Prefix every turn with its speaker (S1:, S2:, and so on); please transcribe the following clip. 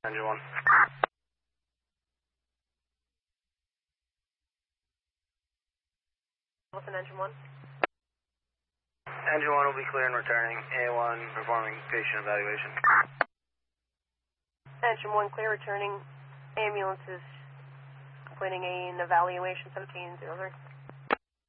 S1: Engine 1.
S2: Listen, Engine 1.
S1: Engine 1 will be clear and returning. A1 performing patient evaluation.
S2: Engine 1 clear, returning. Ambulance is completing an evaluation 1703.